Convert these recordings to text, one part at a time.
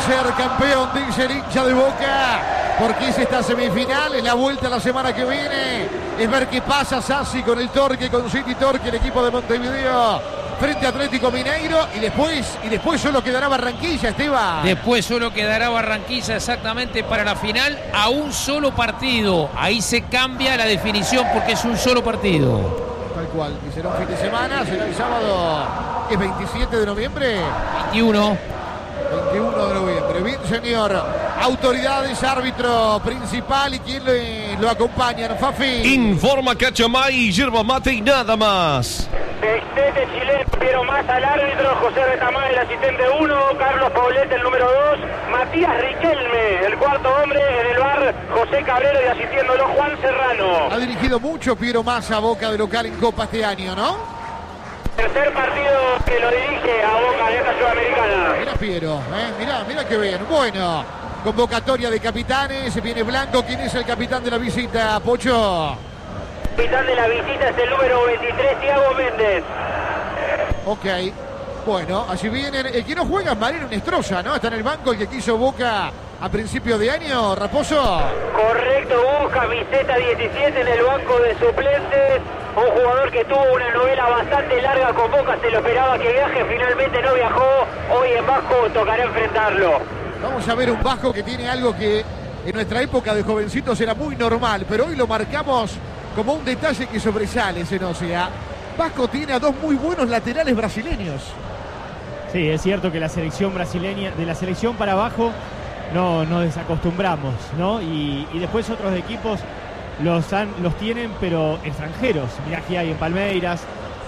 ser campeón, dice el hincha de Boca, porque es esta semifinal, es la vuelta la semana que viene, es ver qué pasa Sassi con el Torque, con City Torque, el equipo de Montevideo, frente a Atlético Mineiro, y después solo quedará Barranquilla, Esteban. Después solo quedará Barranquilla exactamente para la final a un solo partido. Ahí se cambia la definición porque es un solo partido. Tal cual, y será un fin de semana, será el sábado, que es 27 de noviembre. 21 de noviembre. Bien, señor. Autoridades, árbitro principal y quien lo acompaña, Fafi. Informa Cachamay, yerba mate y nada más. Sextete chileno, Piero Massa al árbitro, José Retamá el asistente 1, Carlos Paulete el número 2, Matías Riquelme el cuarto hombre, en el bar José Cabrero y asistiéndolo Juan Serrano. Ha dirigido mucho Piero Massa a Boca de local en Copa este año, ¿no? Tercer partido que lo dirige a Boca de esta Sudamericana. Mirá Piero, mirá que bien. Bueno, convocatoria de capitanes, viene Blanco. ¿Quién es el capitán de la visita, Pocho? Capitán de la visita es el número 23, Thiago Méndez. Ok, bueno, allí vienen. El que no juega es Mariano Nestroza, ¿no? Está en el banco el que quiso Boca a principio de año, Raposo. Correcto, camiseta 17 en el banco de suplentes. Un jugador que tuvo una novela bastante larga con Boca, se lo esperaba que viaje, finalmente no viajó. Hoy en Vasco tocará enfrentarlo. Vamos a ver un Vasco que tiene algo que en nuestra época de jovencitos era muy normal, pero hoy lo marcamos como un detalle que sobresale, Zenocea. Vasco tiene a dos muy buenos laterales brasileños. Sí, es cierto que la selección brasileña, de la selección para abajo, no nos desacostumbramos, ¿no? Y después otros equipos los tienen, pero extranjeros. Mirá que hay en Palmeiras.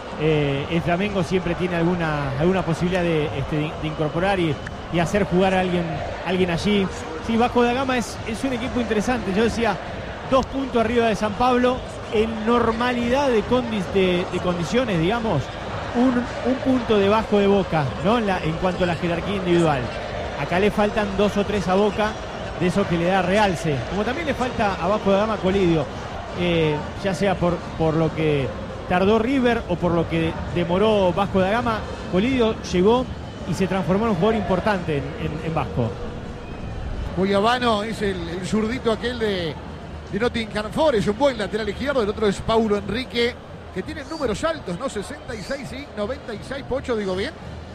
El Flamengo siempre tiene alguna posibilidad de incorporar y hacer jugar a alguien allí. Sí, Vasco da Gama es un equipo interesante. Yo decía, 2 puntos arriba de San Pablo, en normalidad de condiciones, digamos, un punto debajo de Boca, ¿no? En cuanto a la jerarquía individual. Acá le faltan 2 o 3 a Boca, de eso que le da realce. Como también le falta a Vasco da Gama Colidio, ya sea por lo que tardó River o por lo que demoró Vasco da Gama. Colidio llegó y se transformó en un jugador importante en Vasco. Guayabano es el zurdito aquel de Nottingham Forest, un buen lateral izquierdo. El otro es Paulo Enrique, que tiene números altos, ¿no? 66 y 96, Pocho, digo bien.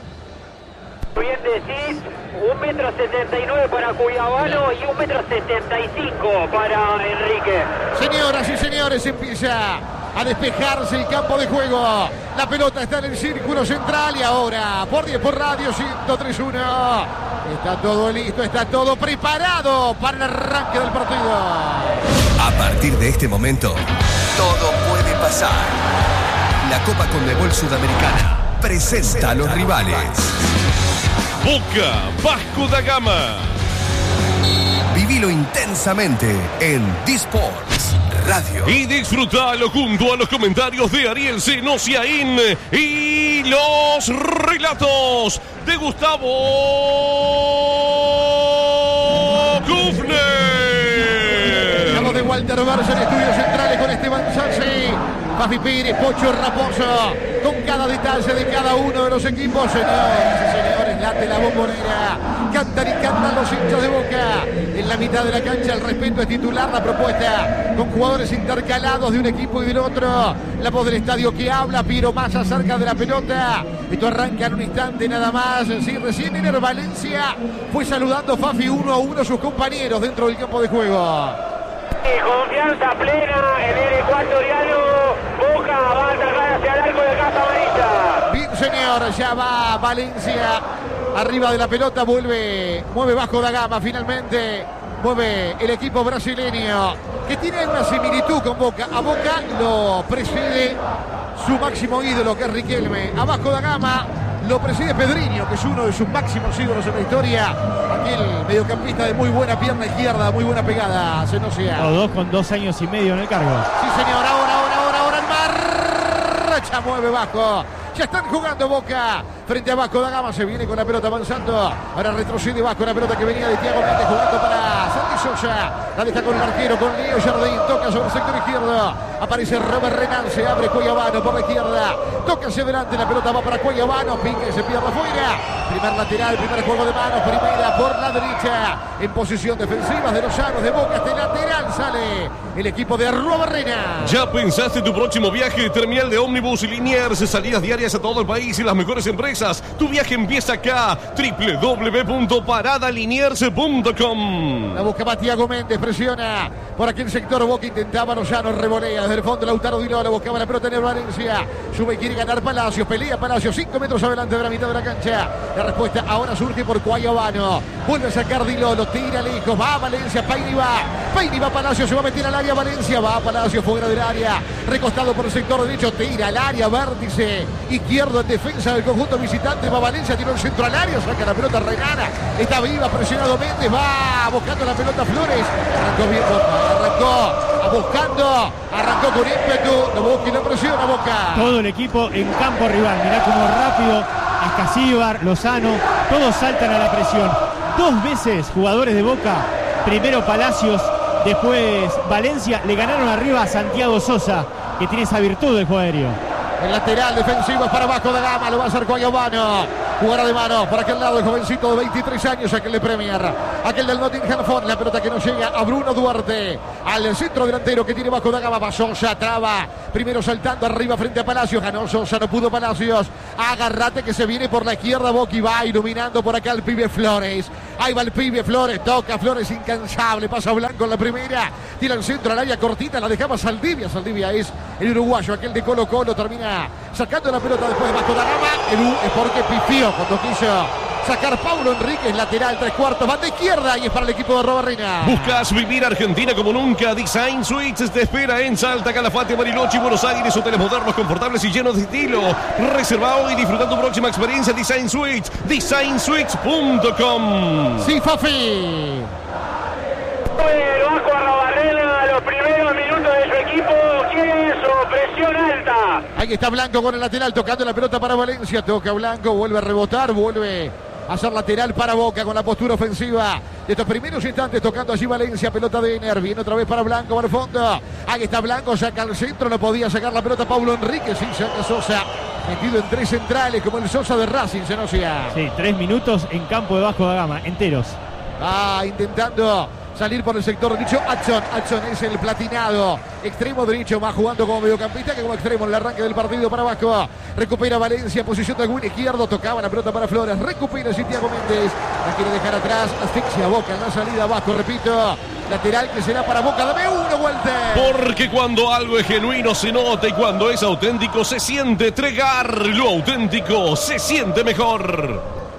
Bien decís, 1,79 m para Cuyabano y 1,75 m para Enrique. Señoras y señores, empieza a despejarse el campo de juego. La pelota está en el círculo central y ahora por 10 por radio 103.1. Está todo listo, está todo preparado para el arranque del partido. A partir de este momento, todo puede pasar. La Copa Conmebol Sudamericana presenta a los rivales. Boca, Vasco da Gama. Vivilo intensamente en D-Sports Radio. Y disfrutalo junto a los comentarios de Ariel Zenociaín y los relatos de Gustavo Kufner. Estamos de Walter Barça en estudios centrales con Esteban Sassi, Fafi Pires, Pocho Raposo, con cada detalle de cada uno de los equipos. Señoras y señores, late la bombonera. Cantan y cantan los hinchas de Boca. En la mitad de la cancha el respeto es titular, la propuesta con jugadores intercalados de un equipo y del otro. La voz del estadio que habla, Piero Massa acerca de la pelota. Esto arranca en un instante nada más. Sí, recién Ener Valencia fue saludando Fafi 1-1 a sus compañeros dentro del campo de juego. Confianza plena en el ecuatoriano. Boca va a atacar hacia el arco de Casa Amarilla. Bien, señor, ya va Valencia arriba de la pelota, mueve Vasco da Gama, finalmente mueve el equipo brasileño, que tiene una similitud con Boca. A Boca lo preside su máximo ídolo, que es Riquelme. A Vasco da Gama lo preside Pedrinho, que es uno de sus máximos ídolos en la historia. Aquel mediocampista de muy buena pierna izquierda, muy buena pegada, Zenocea. Los dos con 2 años y medio en el cargo. Sí, señor, ahora en marcha mueve Vasco. Ya están jugando Boca frente a Vasco da Gama. Se viene con la pelota avanzando. Ahora retrocede Vasco, la pelota que venía de Thiago Méndez jugando para Santi Sosa. La deja con el arquero, con Leo Jardín. Toca sobre el sector izquierdo. Aparece Robert Renan, se abre Cuayabano por la izquierda. Toca hacia adelante, la pelota va para Cuayabano. Pique, se pierde afuera. Primer lateral, primer juego de manos. Primera por la derecha. En posición defensiva de los Llanos de Boca. Este lateral sale el equipo de Robert Renan. ¿Ya pensaste tu próximo viaje? Terminal de ómnibus y Liniers, salidas diarias a todo el país y las mejores empresas. Tu viaje empieza acá. www.paradaliniers.com. La buscaba Thiago Méndez, presiona por aquel sector. Boca intentaba, Lozano revolea desde el fondo. Lautaro Di Lolo buscaba la pelota en el Valencia. Sube y quiere ganar Palacios. Pelea Palacios 5 metros adelante de la mitad de la cancha. La respuesta ahora surge por Cuayabano. Vuelve a sacar Di Lolo, tira lejos. Va a Valencia, Peini va Palacios, se va a meter al área Valencia. Va a Palacios fuera del área. Recostado por el sector derecho, tira al área, vértice izquierdo en defensa del conjunto visitante. Va Valencia, tira un centro al área, saca la pelota Renana. Está viva, presionado Méndez. Va buscando la pelota Flores. Arrancó bien Boca, arrancó con ímpetu. La Boca y la presiona Boca. Todo el equipo en campo rival. Mirá cómo rápido Escasíbar, Lozano, todos saltan a la presión. 2 veces jugadores de Boca, primero Palacios, después Valencia, le ganaron arriba a Santiago Sosa, que tiene esa virtud del juego aéreo. El lateral defensivo es para Vasco da Gama, lo va a hacer Cuayabano. Jugará de mano por aquel lado el jovencito de 23 años, aquel de Premier, aquel del Nottingham Forest. La pelota que no llega a Bruno Duarte, al centro delantero que tiene Vasco da Gama. Sosa traba, primero saltando arriba frente a Palacios. Ganó Sosa, no pudo Palacios. Agarrate que se viene por la izquierda. Boca y va iluminando por acá el pibe Flores. Ahí va el pibe Flores, toca Flores incansable, pasa Blanco en la primera. Tira el centro al área cortita, la dejaba Saldivia. Saldivia es el uruguayo, aquel de Colo Colo. Termina sacando la pelota después de Vasco da Gama. El U es porque pifió cuando quiso sacar Paulo Enríquez, lateral 3/4, banda izquierda, y es para el equipo de Robert Renan. ¿Buscas vivir Argentina como nunca? Design Suites te espera en Salta, Calafate, Bariloche y Buenos Aires. Hoteles modernos, confortables y llenos de estilo. Reserva hoy y disfruta tu próxima experiencia. Design Suites, designsuites.com. Sí, Fafi. El bajo a Robert Renan, los primeros minutos de su equipo. ¿Quiere eso? Presión alta. Ahí está Blanco con el lateral, tocando la pelota para Valencia. Toca Blanco, vuelve a rebotar, vuelve a hacer lateral para Boca con la postura ofensiva de estos primeros instantes. Tocando allí Valencia, pelota de Ener. Viene otra vez para Blanco, para el fondo. Ahí está Blanco, saca al centro. No podía sacar la pelota Paulo Enríquez. Sí, saca Sosa. Metido en 3 centrales como el Sosa de Racing, se nos sea. Sí, 3 minutos en campo de Vasco da Gama, enteros. Intentando salir por el sector derecho. Adson es el platinado. Extremo derecho, va jugando como mediocampista que como extremo en el arranque del partido para Vasco. Recupera Valencia, posición de algún izquierdo. Tocaba la pelota para Flores. Recupera Santiago Méndez. La quiere dejar atrás. Asfixia Boca en la salida. Vasco, repito. Lateral que será para Boca. Dame una vuelta. Porque cuando algo es genuino se nota y cuando es auténtico se siente. Tregar lo auténtico se siente mejor.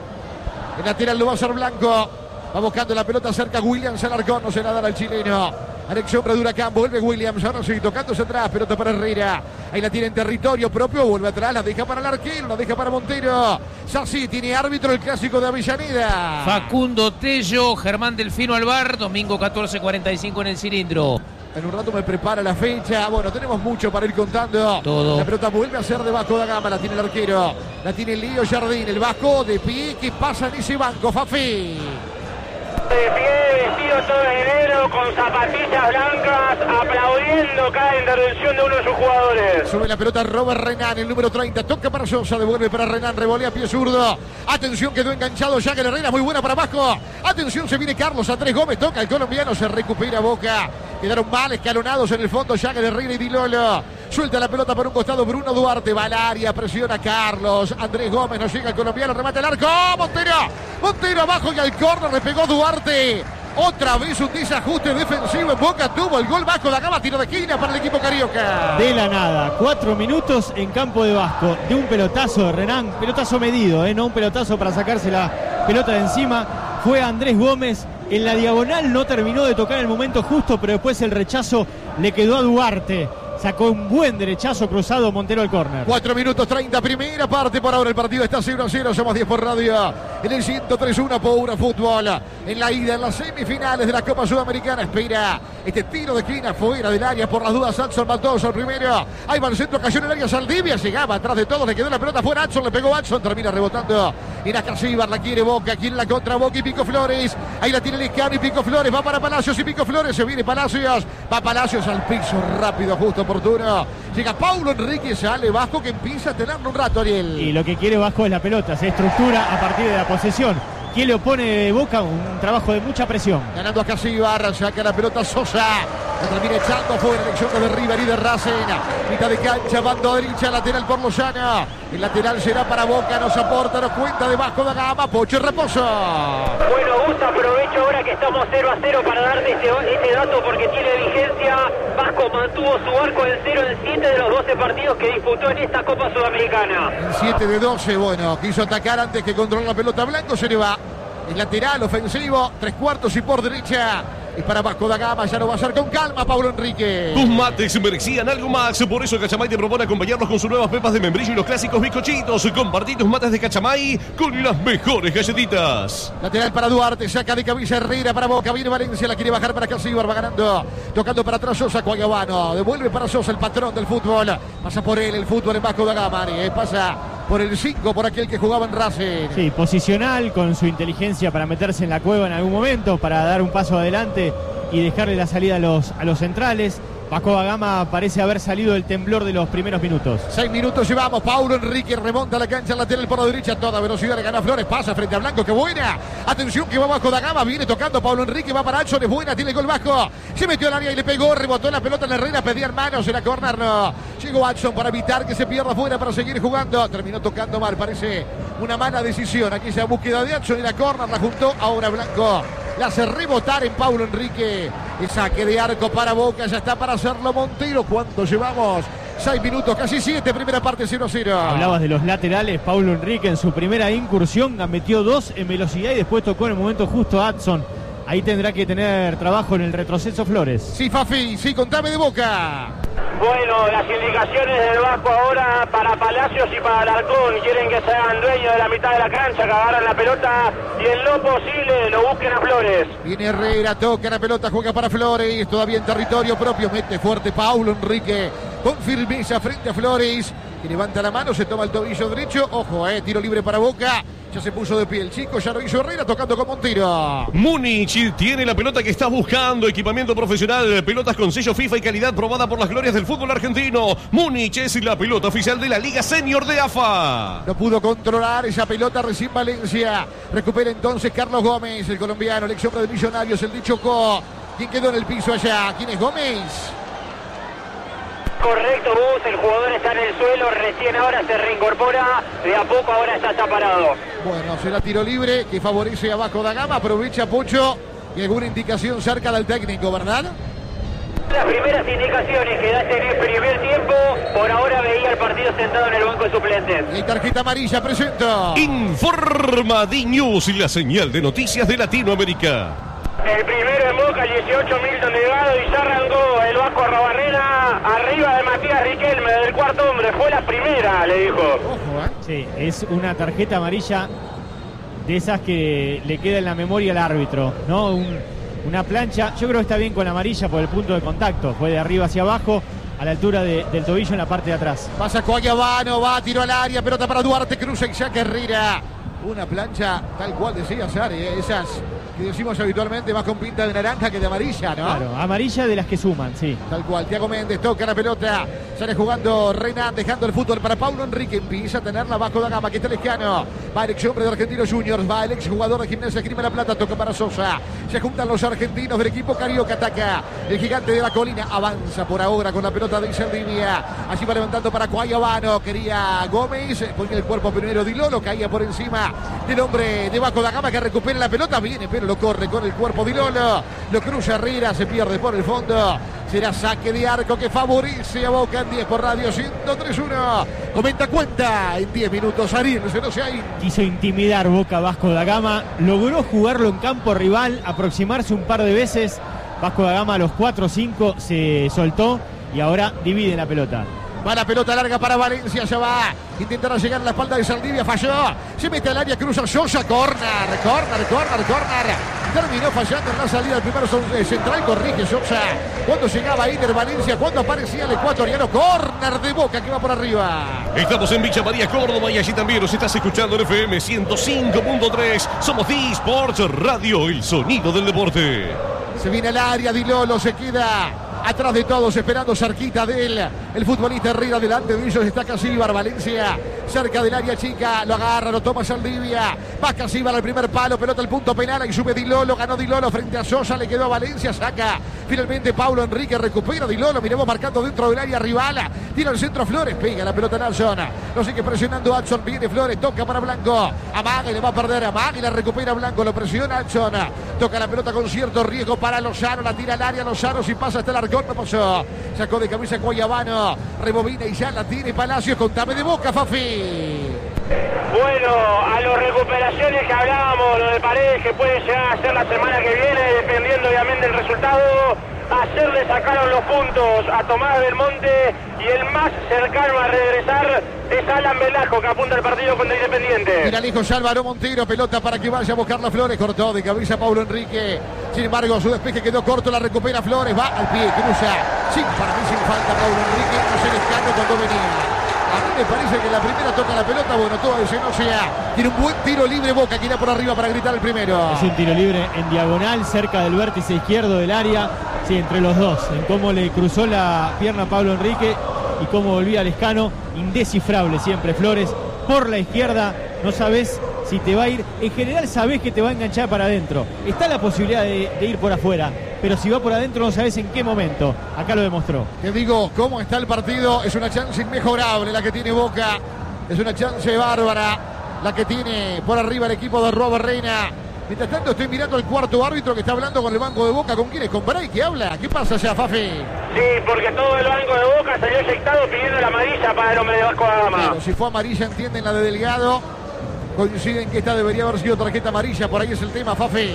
El lateral lo va a hacer Blanco. Va buscando la pelota cerca Williams, Alarcón, no se la dará al chileno. Alexión de Huracán, vuelve Williams, ahora sí, tocándose atrás, pelota para Herrera. Ahí la tiene en territorio propio, vuelve atrás, la deja para el arquero, la deja para Montero. Sassi tiene árbitro el clásico de Avellaneda. Facundo Tello, Germán Delfino Alvar, domingo 14:45 en el cilindro. En un rato me prepara la fecha. Bueno, tenemos mucho para ir contando. Todo. La pelota vuelve a ser de Vasco da Gama, la tiene el arquero. La tiene Leo Jardín, el Vasco de pie que pasa en ese banco, Fafi. De pie, vestido todo de negro, con zapatillas blancas, aplaudiendo cada intervención de uno de sus jugadores. Sube la pelota Robert Renan, el número 30, toca para Sosa, devuelve para Renan, revolea pie zurdo. Atención, quedó enganchado Jagger Herrera, muy buena para Vasco. Atención, se viene Carlos Andrés Gómez, toca el colombiano, se recupera Boca. Quedaron mal escalonados en el fondo Jagger Herrera y Di Lolo. Suelta la pelota por un costado Bruno Duarte, va al área, presiona Carlos. Andrés Gómez, no llega el colombiano, remata el arco. Montero abajo y al córner le pegó Duarte. Otra vez un desajuste defensivo en Boca, tuvo el gol Vasco da Gama, tiro de esquina para el equipo carioca. De la nada, 4 minutos en campo de Vasco, de un pelotazo de Renan, pelotazo medido, no un pelotazo para sacarse la pelota de encima. Fue Andrés Gómez, en la diagonal no terminó de tocar en el momento justo, pero después el rechazo le quedó a Duarte. sacó un buen derechazo cruzado Montero al córner. 4 minutos 30, primera parte. Por ahora el partido está 0-0. Somos 10 por radio. En el 103-1 Pura Fútbol. En la ida, en las semifinales de la Copa Sudamericana. Espera este tiro de esquina fuera del área. Por las dudas, Adson Matoso el primero. Ahí va el centro, cayó en el área Saldivia. Llegaba atrás de todos, le quedó la pelota fuera. Adson le pegó Adson. Termina rebotando. En Acasíbar, la quiere Boca. Quiere la contra Boca y Pico Flores. Ahí la tiene Lescano y Pico Flores. Va para Palacios y Pico Flores. Se viene Palacios. Va Palacios al piso rápido, justo, oportuno. Llega Paulo Enrique, sale Vasco que empieza a tenerlo un rato, Ariel. Y lo que quiere Vasco es la pelota, se estructura a partir de la posesión. ¿Quién le opone Boca? Un trabajo de mucha presión. Ganando a Casíbar, saca la pelota Sosa. La termina echando afuera, elección de River y de Racing. Mitad de cancha, bando derecha, lateral por Lozano. El lateral será para Boca, nos aporta, nos cuenta de Vasco da Gama, Pocho Reposo. Bueno, Gusta, aprovecho ahora que estamos 0-0 para darte este dato porque tiene vigencia. Vasco mantuvo su arco en 0 en 7 de los 12 partidos que disputó en esta Copa Sudamericana. En 7 de 12, bueno, quiso atacar antes que controlar la pelota. Blanco se le va. El lateral ofensivo, 3/4 y por derecha. Y para Vasco da Gama ya lo va a hacer con calma Paulo Enrique. Tus mates merecían algo más. Por eso Cachamay te propone acompañarlos con sus nuevas pepas de membrillo y los clásicos bizcochitos. Compartí tus mates de Cachamay con las mejores galletitas. Lateral para Duarte, saca de cabeza Herrera para Boca. Viene Valencia, la quiere bajar para Casíbar, va ganando. Tocando para atrás Sosa, Cuayabano. Devuelve para Sosa, el patrón del fútbol. Pasa por él el fútbol en Vasco da Gama. Pasa por el 5, por aquel que jugaba en Racing. Sí, posicional, con su inteligencia para meterse en la cueva en algún momento, para dar un paso adelante y dejarle la salida a los centrales. Vasco da Gama parece haber salido del temblor de los primeros minutos. 6 minutos llevamos. Paulo Enrique remonta la cancha lateral por la derecha. Toda velocidad le gana Flores. Pasa frente a Blanco. ¡Qué buena! Atención que va Vasco da Gama. Viene tocando Paulo Enrique. Va para Adson. Es buena. Tiene gol Vasco. Se metió al área y le pegó. Rebotó la pelota en la Herrera. Pedía manos. Era córner. No. Llegó Adson para evitar que se pierda fuera para seguir jugando. Terminó tocando mal. Parece una mala decisión. Aquí se búsqueda de Adson. Era córner. La juntó. Ahora Blanco la hace rebotar en Paulo Enrique. El saque de arco para Boca. Ya está para hacerlo Montero. ¿Cuánto llevamos? 6 minutos, casi 7. Primera parte 0-0. Hablabas de los laterales. Paulo Enrique en su primera incursión metió 2 en velocidad y después tocó en el momento justo a Adson. Ahí tendrá que tener trabajo en el retroceso Flores. Sí, Fafi. Sí, contame de Boca. Bueno, las indicaciones del Vasco ahora para Palacios y para Alarcón. Quieren que sean dueños de la mitad de la cancha, que agarran la pelota y en lo posible lo busquen a Flores. Viene Herrera, toca la pelota, juega para Flores. Todavía en territorio propio, mete fuerte Paulo Enrique. Con firmeza frente a Flores. Que levanta la mano, se toma el tobillo derecho. Ojo, tiro libre para Boca. Ya se puso de pie el chico, ya lo hizo Herrera tocando con Montero. Múnich tiene la pelota que está buscando. Equipamiento profesional, pelotas con sello FIFA y calidad probada por las glorias del fútbol argentino. Múnich es la pelota oficial de la Liga Senior de AFA. No pudo controlar esa pelota recién Valencia. Recupera entonces Carlos Gómez, el colombiano, el ex hombre de Millonarios, el de Chocó. ¿Quién quedó en el piso allá? ¿Quién es Gómez? Correcto, Bus, el jugador está en el suelo, recién ahora se reincorpora, de a poco ahora ya está parado. Bueno, será tiro libre que favorece a Vasco da Gama, aprovecha Pocho y alguna indicación cerca del técnico, ¿verdad? Las primeras indicaciones que da en el primer tiempo, por ahora veía el partido sentado en el banco de suplentes. Y tarjeta amarilla, presento. Informa D-News, la señal de noticias de Latinoamérica. El primero en Boca, 18 Milton Delgado y ya arrancó el Vasco Arrobarrena arriba de Matías Riquelme del cuarto hombre. Fue la primera, le dijo. Ojo, Sí, es una tarjeta amarilla de esas que le queda en la memoria al árbitro, ¿no? Una plancha. Yo creo que está bien con la amarilla por el punto de contacto. Fue de arriba hacia abajo, a la altura del tobillo en la parte de atrás. Pasa Cuayabano, va, tiro al área, pelota para Duarte, cruza y saca Herrera. Una plancha, tal cual decía Sari, esas que decimos habitualmente más con pinta de naranja que de amarilla, ¿no? Claro, amarilla de las que suman, sí. Tal cual, Thiago Méndez toca la pelota, sale jugando Renan, dejando el fútbol para Paulo Enrique, empieza a tenerla Vasco da Gama, que está Lescano, va el ex hombre de Argentinos Juniors, va el ex jugador de Gimnasia Esgrima La Plata, toca para Sosa, se juntan los argentinos del equipo Carioca, ataca el gigante de la colina, avanza por ahora con la pelota de Saldivia, así va levantando para Cuayabano, quería Gómez, ponía el cuerpo primero Di Lolo, caía por encima del hombre de Vasco da Gama que recupera la pelota, viene pero lo corre con el cuerpo Di Lolo, lo cruza Herrera, se pierde por el fondo, será saque de arco que favorece a Boca en 10 por radio 103.1, comenta cuenta en 10 minutos Ariel, no sé ahí. Quiso intimidar Boca Vasco da Gama, logró jugarlo en campo rival, aproximarse un par de veces, Vasco da Gama a los 4 o 5 se soltó y ahora dividen la pelota. Va la pelota larga para Valencia, ya va. Intentará llegar a la espalda de Saldivia, falló. Se mete al área, cruza Sosa, corner. Terminó fallando en la salida del primero central, corrige Sosa. Cuando llegaba Iner Valencia, cuando aparecía el ecuatoriano, corner de Boca que va por arriba. Estamos en Villa María, Córdoba, y allí también nos estás escuchando en FM 105.3. Somos D-Sports Radio, el sonido del deporte. Se viene al área, Di Lolo se queda atrás de todos, esperando cerquita de él. El futbolista Herrera, delante de ellos está Casíbar. Valencia cerca del área chica, lo agarra, lo toma Saldivia. Va Casíbar al primer palo, pelota al punto penal, y sube Di Lolo, ganó Di Lolo frente a Sosa, le quedó a Valencia, saca finalmente Paulo Enrique, recupera Di Lolo, miremos marcando dentro del área rival, tira al centro Flores, pega la pelota en Adson, lo sigue presionando Adson, viene Flores, toca para Blanco, amaga y le va a perder, amaga y la recupera Blanco, lo presiona Adson, toca la pelota con cierto riesgo para Lozano, la tira al área Lozano, si pasa hasta el arcón, no pasó, sacó de cabeza Guayabano, rebobina y ya la tiene Palacios, contame de Boca, Fafi. Bueno, a las recuperaciones que hablábamos, lo de Paredes que puede llegar a ser la semana que viene, dependiendo obviamente del resultado. Ayer le sacaron los puntos a Tomás Belmonte y el más cercano a regresar es Alan Velasco, que apunta el partido contra Independiente. Mira lejos Álvaro Montero, pelota para que vaya a buscar las Flores, cortó de cabeza Paulo Enrique. Sin embargo, su despeje quedó corto, la recupera Flores, va al pie, cruza. Para mí sin falta Paulo Enrique, no se le escapa cuando venía. A mí me parece que la primera toca la pelota, bueno, todo ese no sea. Tiene un buen tiro libre Boca, que irá por arriba para gritar el primero. Es un tiro libre en diagonal, cerca del vértice izquierdo del área. Sí, entre los dos, en cómo le cruzó la pierna a Pablo Enrique y cómo volvía Lescano. Indescifrable siempre Flores. Por la izquierda, no sabes si te va a ir. En general sabes que te va a enganchar para adentro. Está la posibilidad de ir por afuera, pero si va por adentro no sabes en qué momento. Acá lo demostró. Te digo cómo está el partido. Es una chance inmejorable la que tiene Boca. Es una chance bárbara la que tiene por arriba el equipo de Robert Reina. Mientras tanto estoy mirando al cuarto árbitro que está hablando con el banco de Boca. ¿Con quién es? ¿Con Bray que habla? ¿Qué pasa allá, Fafi? Sí, porque todo el banco de Boca salió eyectado pidiendo la amarilla para el hombre de Vasco da Gama. Claro, si fue amarilla, entienden la de Delgado. Coinciden que esta debería haber sido tarjeta amarilla. Por ahí es el tema, Fafi.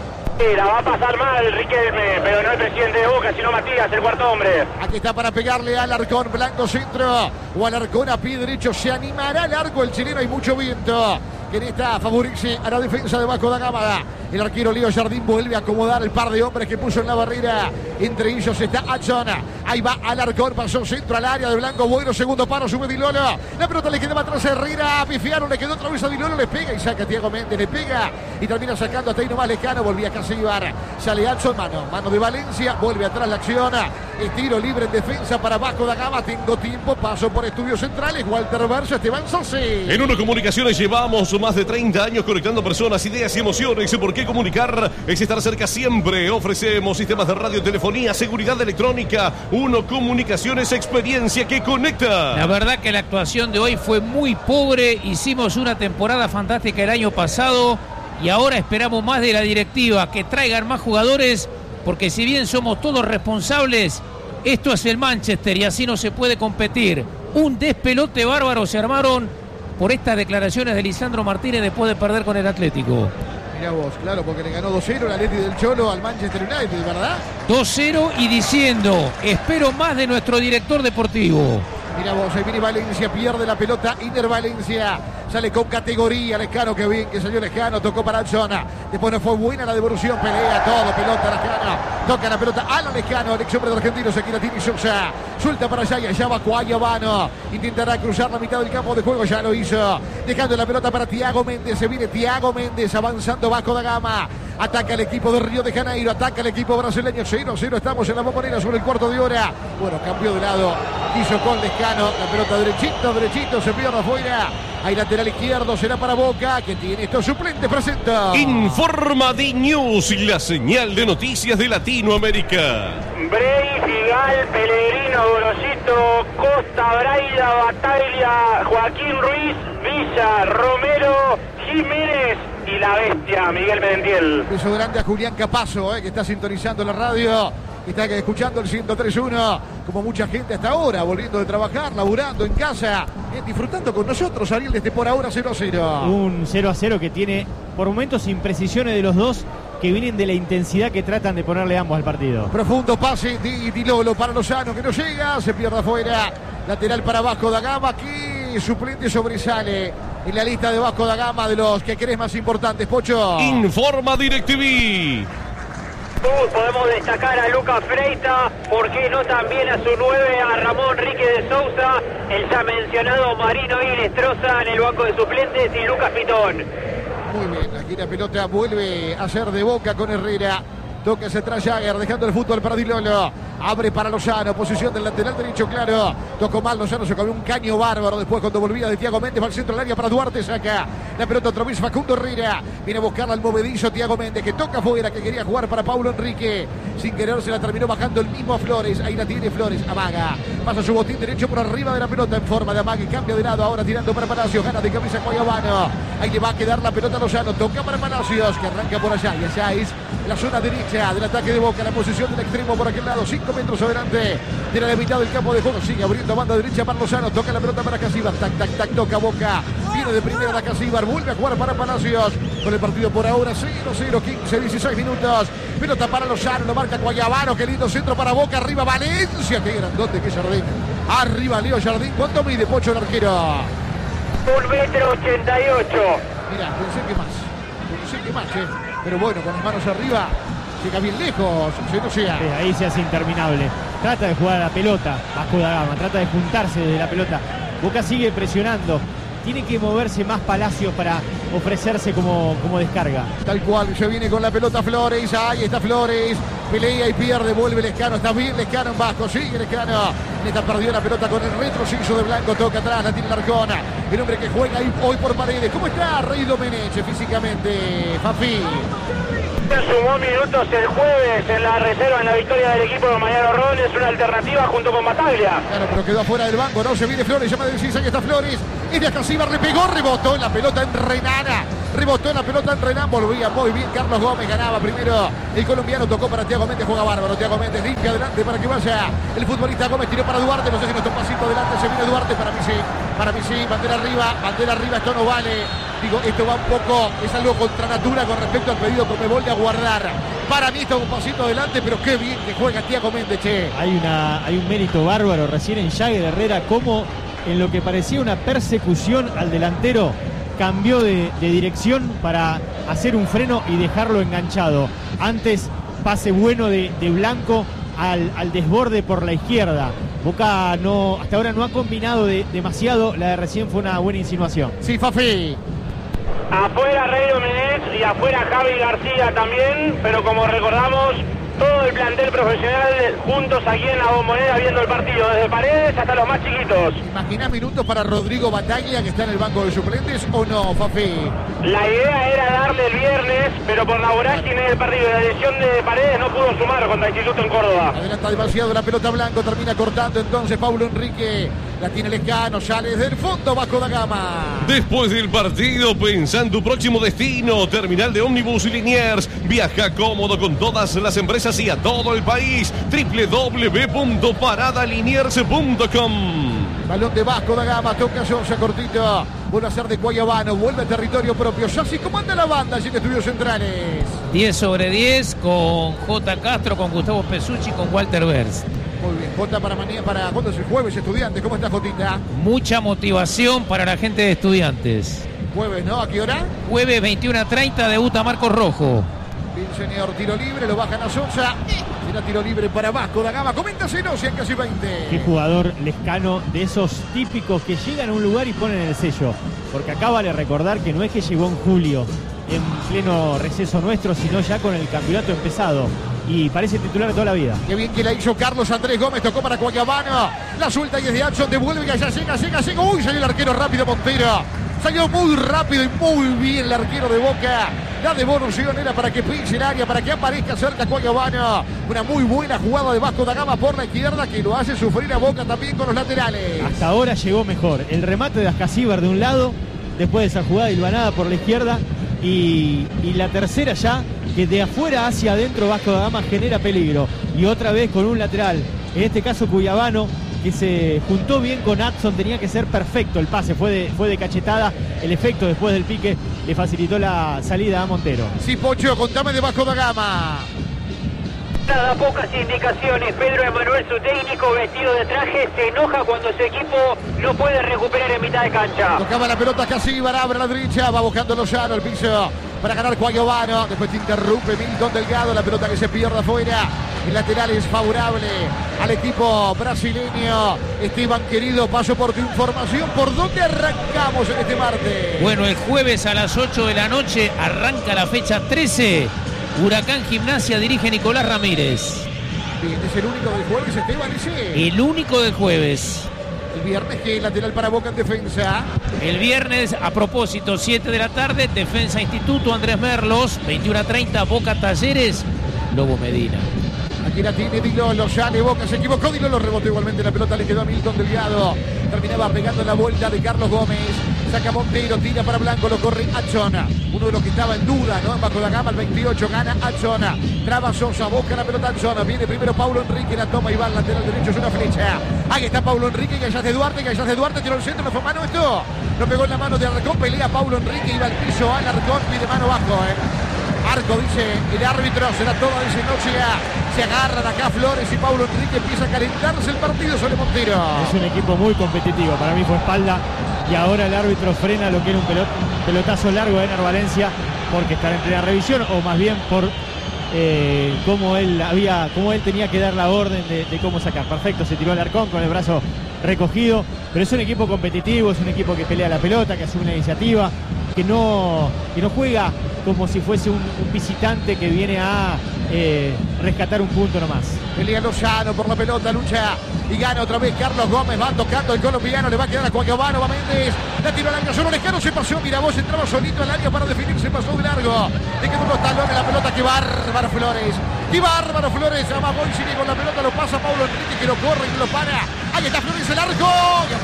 La va a pasar mal Riquelme, pero no el presidente de Boca, sino Matías, el cuarto hombre. Aquí está para pegarle al Alarcón, Blanco centro, o Alarcón a pie derecho, se animará largo el chileno, hay mucho viento. Que en esta favorece a la defensa de Vasco da Gama. El arquero Leo Jardín vuelve a acomodar el par de hombres que puso en la barrera. Entre ellos está Adson. Ahí va Alarcón, pasó centro al área de Blanco. Bueno, segundo paro, sube Di Lolo. La pelota le quedaba atrás a Herrera. Pifiaron, le quedó otra vez a Di Lolo. Le pega y saca Thiago Méndez. Le pega y termina sacando hasta ahí nomás Lescano. Volvía casi Ibar. Sale Adson, mano de Valencia. Vuelve atrás la acción. El tiro libre en defensa para Vasco da Gama. Tengo tiempo, paso por Estudios Centrales. Walter Verso, Esteban Sossi. En Uno Comunicaciones llevamos más de 30 años conectando personas, ideas y emociones. ¿Por qué comunicar? Es estar cerca siempre. Ofrecemos sistemas de radio, telefonía, seguridad electrónica. Uno Comunicaciones, experiencia que conecta. La verdad que la actuación de hoy fue muy pobre. Hicimos una temporada fantástica el año pasado y ahora esperamos más de la directiva, que traigan más jugadores, porque si bien somos todos responsables, esto es el Manchester y así no se puede competir. Un despelote bárbaro se armaron por estas declaraciones de Lisandro Martínez después de perder con el Atlético. Mirá vos, claro, porque le ganó 2-0 el Atleti del Cholo al Manchester United, ¿verdad? 2-0 y diciendo, espero más de nuestro director deportivo. Mirá vos, ahí viene Valencia, pierde la pelota, Iner Valencia, sale con categoría, Lescano, que bien que salió Lescano, tocó para Alzona, después no fue buena la devolución, pelea todo, pelota Lescano, toca la pelota, Alan Lescano, el ex hombre de Argentino, se queda Tini Sosa, suelta para allá y allá va Guayabano, intentará cruzar la mitad del campo de juego, ya lo hizo, dejando la pelota para Thiago Méndez, se viene Thiago Méndez, avanzando Vasco da Gama, ataca el equipo de Río de Janeiro, ataca el equipo brasileño, 0-0, estamos en la Bombonera sobre el cuarto de hora, bueno, cambió de lado, hizo con Lescano, la pelota derechito, se pierde afuera. Hay lateral izquierdo, será para Boca, que tiene estos suplentes, presenta. Informa D-News, la señal de noticias de Latinoamérica. Brey, Figal, Pellegrino, Gorosito, Costa, Braida, Bataglia, Joaquín Ruiz, Villa, Romero, Jiménez y la bestia, Miguel Medentiel. Beso grande a Julián Capazo, que está sintonizando la radio. Está escuchando el 103.1, como mucha gente hasta ahora, volviendo de trabajar, laburando en casa, disfrutando con nosotros, Ariel, desde por ahora 0-0. Un 0-0 que tiene por momentos imprecisiones de los dos, que vienen de la intensidad que tratan de ponerle ambos al partido. Profundo pase de Di Lolo para Lozano, que no llega, se pierde afuera. Lateral para Vasco da Gama, que suplente sobresale en la lista de Vasco da Gama de los que crees más importantes, Pocho. Informa DirecTV. Podemos destacar a Lucas Freita, ¿por qué no también a su 9, a Ramón Rique de Sousa, el ya mencionado Marino Inestrosa en el banco de suplentes y Lucas Pitón? Muy bien, aquí la pelota vuelve a ser de Boca con Herrera. Toca hacia atrás Jagger, dejando el fútbol para Di Lolo. Abre para Lozano, posición del lateral derecho, claro. Tocó mal Lozano, se comió un caño bárbaro. Después cuando volvía de Thiago Méndez, va al centro del área para Duarte, saca la pelota otra vez Facundo Herrera. Viene a buscarla al movedizo Thiago Méndez, que toca afuera, que quería jugar para Paulo Enrique. Sin querer se la terminó bajando el mismo Flores. Ahí la tiene Flores, amaga. Pasa su botín derecho por arriba de la pelota en forma de amague. Cambia de lado, ahora tirando para Palacios. Gana de cabeza Guayabano. Ahí le va a quedar la pelota a Lozano. Toca para Palacios, que arranca por allá. Y allá es la zona derecha del ataque de Boca. La posición del extremo por aquel lado. 5 metros adelante de la mitad del campo de juego. Sigue abriendo banda derecha para Lozano. Toca la pelota para Casíbar. Tac, tac, tac. Toca Boca. Viene de primera la Casíbar. Vuelve a jugar para Palacios. Con el partido por ahora 0-0. 15, 16 minutos. Pelota para Lozano. Lo marca Guayabano. Qué lindo centro para Boca. Arriba Valencia. Qué grandote que Jardín. Arriba Leo Jardín. ¿Cuánto mide, Pocho, el arquero? 1,88 m. Mira, pensé que más, pero bueno, con las manos arriba llega bien lejos, no sea. Sí, ahí se hace interminable. Trata de jugar a la pelota Vasco da Gama, trata de juntarse de la pelota. Boca sigue presionando. Tiene que moverse más Palacios para ofrecerse como descarga. Tal cual, ya viene con la pelota Flores. Ahí está Flores. Pelea y pierde, vuelve Lescano. Está bien Lescano en Vasco. Sigue Lescano. Neta perdió la pelota con el retroceso de Blanco. Toca atrás, la tiene Larcona. El hombre que juega ahí hoy por Paredes. ¿Cómo está Rey Domenech físicamente, Fafi? Sumó minutos el jueves en la reserva en la victoria del equipo de Mariano Robles, una alternativa junto con Bataglia. Claro, pero quedó afuera del banco, no se viene Flores, llama de decís, ahí está Flores. Y de Casíbar le pegó, rebotó en la pelota en Renana. Rebotó en la pelota en Renán, volvía muy bien Carlos Gómez, ganaba primero el colombiano, tocó para Thiago Méndez, juega bárbaro, Thiago Méndez limpia adelante para que vaya el futbolista Gómez, tiró para Duarte, no sé si nos toma pasito adelante, se viene Duarte, para mí sí, bandera arriba, esto no vale, digo, esto va un poco, es algo contra natura con respecto al pedido que me vuelve a guardar, para mí esto es un pasito adelante, pero qué bien que juega Thiago Méndez, che. Hay un mérito bárbaro recién en Jagger Herrera, como en lo que parecía una persecución al delantero, cambió de dirección para hacer un freno y dejarlo enganchado. Antes, pase bueno de Blanco al desborde por la izquierda. Boca hasta ahora no ha combinado demasiado. La de recién fue una buena insinuación. Sí, Fafi. Afuera Rey Domenech y afuera Javi García también, pero como recordamos, todo el plantel profesional juntos aquí en la Bombonera viendo el partido, desde Paredes hasta los más chiquitos. ¿Imaginás minutos para Rodrigo Bataglia, que está en el banco de suplentes, o no, Fafi? La idea era darle el viernes, pero por la vorágine del partido y la lesión de Paredes no pudo sumar contra el Instituto en Córdoba. Adelanta demasiado la pelota Blanco, termina cortando entonces Paulo Enrique. La tiene Lescano, sale desde el fondo Vasco da Gama. Después del partido, pensá en tu próximo destino. Terminal de ómnibus Liniers. Viaja cómodo con todas las empresas y a todo el país. www.paradaliniers.com. Balón de Vasco da Gama, toca Sosa cortito. Vuelve a ser de Guayabano, vuelve a territorio propio. Yassi, ¿cómo anda la banda allí en Estudios Centrales? 10 sobre 10 con J. Castro, con Gustavo Pesucci, con Walter Berz. Muy bien, Jota para mañana, para cuándo es el jueves, Estudiantes. ¿Cómo está Jotita? Mucha motivación para la gente de Estudiantes. Jueves, ¿no? ¿A qué hora? Jueves 21:30 debuta Marcos Rojo. Bien, señor, tiro libre, lo bajan a Sosa. Será tiro libre para Vasco da Gama. Coméntasenos, si en casi 20. Qué jugador Lescano, de esos típicos que llegan a un lugar y ponen el sello. Porque acá vale recordar que no es que llegó en julio, en pleno receso nuestro, sino ya con el campeonato empezado. Y parece titular de toda la vida. Qué bien que la hizo Carlos Andrés Gómez, tocó para Guayabano. La suelta y es de Adson, devuelve y allá llega. Uy, salió el arquero rápido Montero. Salió muy rápido y muy bien el arquero de Boca. La devolución era para que pinche el área, para que aparezca cerca Guayabano. Una muy buena jugada de Vasco da Gama por la izquierda que lo hace sufrir a Boca también con los laterales. Hasta ahora llegó mejor. El remate de Ascasíbar de un lado, después de esa jugada hilvanada por la izquierda. Y la tercera ya, que de afuera hacia adentro Vasco da Gama genera peligro. Y otra vez con un lateral, en este caso Cuyabano, que se juntó bien con Adson, tenía que ser perfecto el pase, fue de cachetada, el efecto después del pique le facilitó la salida a Montero. Sí, Pocho, contame de Vasco da Gama. Da pocas indicaciones. Pedro Emanuel, su técnico, vestido de traje, se enoja cuando su equipo no puede recuperar en mitad de cancha. Tocaba la pelota casi Barabra a la derecha, va buscando Lozano, el piso para ganar Cuayovano. Después te interrumpe Milton Delgado, la pelota que se pierde afuera. El lateral es favorable al equipo brasileño. Esteban, querido, paso por tu información. ¿Por dónde arrancamos en este martes? Bueno, el jueves a las 8 de la noche arranca la fecha 13. Huracán Gimnasia dirige Nicolás Ramírez. Bien, es el único del jueves, Esteban, ese. El único del jueves. El viernes, que lateral para Boca en defensa. El viernes, a propósito, 7 de la tarde, Defensa Instituto Andrés Merlos, 21:30, Boca Talleres, Lobo Medina. Aquí la tiene Dilolo, sale Boca, se equivocó Dilolo, rebotó igualmente la pelota, le quedó a Milton Delgado. Terminaba pegando la vuelta de Carlos Gómez. Saca Montero, tira para Blanco, lo corre Achona. Uno de los que estaba en duda, ¿no? Bajo la gama, el 28, gana Achona. Traba Sosa, busca la pelota Achona. Viene primero Paulo Enrique, la toma y va al lateral derecho, es una flecha. Ahí está Paulo Enrique, Gallas de Duarte, tiró el centro, no fue mano esto. No pegó en la mano de Alarcón, pelea Paulo Enrique, iba al piso, Alarcón, pide mano bajo, Arco, dice el árbitro, será toda esa noche. Se agarran acá Flores y Paulo Enrique, empieza a calentarse el partido sobre Montero. Es un equipo muy competitivo, para mí fue espalda y ahora el árbitro frena lo que era un pelotazo largo de Ener Valencia porque está en plena revisión, o más bien por cómo él tenía que dar la orden de cómo sacar. Perfecto, se tiró el Alarcón con el brazo recogido, pero es un equipo competitivo, es un equipo que pelea la pelota, que asume la iniciativa, que no juega como si fuese un visitante que viene a rescatar un punto nomás. Pelea Lozano por la pelota, lucha y gana otra vez Carlos Gómez, va tocando el colombiano, le va a quedar a Cuayovano, va Méndez, la tiró al área, solo Lescano se pasó, Miravoz entraba solito al área para definir, se pasó de largo, le quedó unos talones la pelota, qué bárbaro Flores, ama Boisini con la pelota, lo pasa Paulo Enrique que lo corre y lo para, ahí está Flores, el arco, y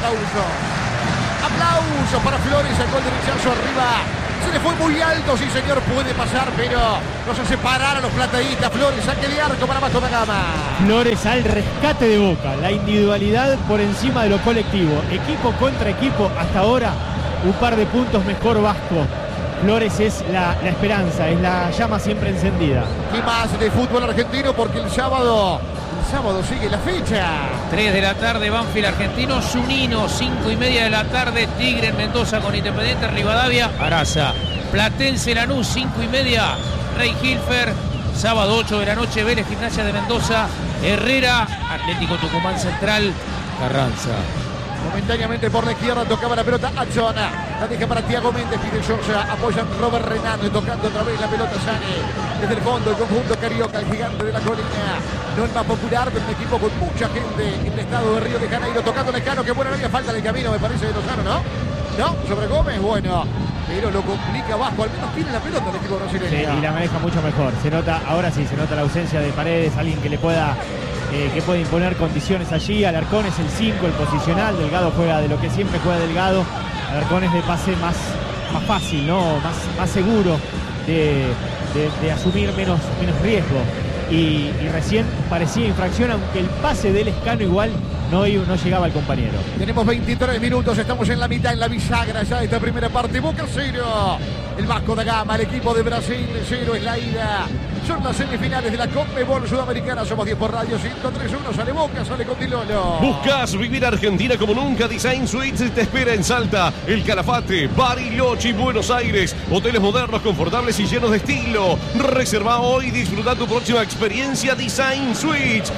aplauso para Flores, sacó el derechazo arriba. Se le fue muy alto, sí señor, puede pasar, pero nos hace parar a los plateístas. Flores, saque de arco para Vasco da Gama. Flores al rescate de Boca, la individualidad por encima de lo colectivo. Equipo contra equipo, hasta ahora un par de puntos mejor Vasco. Flores es la esperanza, es la llama siempre encendida. Y más de fútbol argentino porque el sábado sigue la fecha. 3 de la tarde, Banfield Argentino, Zunino, 5:30 de la tarde, Tigre en Mendoza con Independiente, Rivadavia, Araza. Platense Lanús, 5:30, Rey Hilfer. Sábado 8 de la noche, Vélez Gimnasia de Mendoza, Herrera, Atlético Tucumán Central, Carranza. Momentáneamente por la izquierda tocaba la pelota Achona, la deja para Thiago Méndez, pide Sosa, apoyan Robert Renan, tocando otra vez la pelota Sane, desde el fondo el conjunto carioca, el gigante de la colina, no el más popular, pero un equipo con mucha gente en el estado de Río de Janeiro, tocando Lescano, que bueno, no había falta en el camino, me parece, de Lozano, ¿no? No, sobre Gómez, bueno, pero lo complica Vasco, al menos tiene la pelota el equipo brasileño. Sí, y la maneja mucho mejor, se nota, ahora sí, se nota la ausencia de Paredes, alguien que le pueda... que puede imponer condiciones allí. Alarcón es el 5, el posicional. Delgado juega de lo que siempre juega Delgado. Alarcón es de pase más fácil, ¿no? Más seguro de asumir menos riesgo. Y recién parecía infracción, aunque el pase del Lescano igual no llegaba al compañero. Tenemos 23 minutos, estamos en la mitad, en la bisagra ya de esta primera parte. Boca 0, el Vasco da Gama, el equipo de Brasil 0 es la ida. Son las semifinales de la Conmebol Sudamericana. Somos 10 por radio, 103.1. Sale Boca, sale con Dilolo. ¿Buscas vivir Argentina como nunca? Design Suites te espera en Salta, El Calafate, Bariloche y Buenos Aires. Hoteles modernos, confortables y llenos de estilo. Reserva hoy y disfruta tu próxima experiencia. Design Suites,